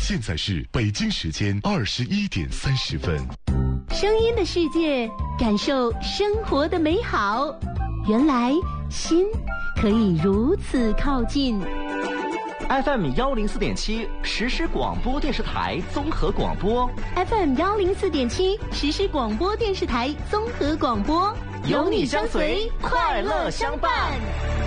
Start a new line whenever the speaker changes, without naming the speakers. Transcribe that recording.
现在是北京时间21:30。
声音的世界，感受生活的美好。原来心可以如此靠近。
FM 104.7实时广播电视台综合广播。
FM 104.7实时广播电视台综合广播，
有你相随，快乐相伴。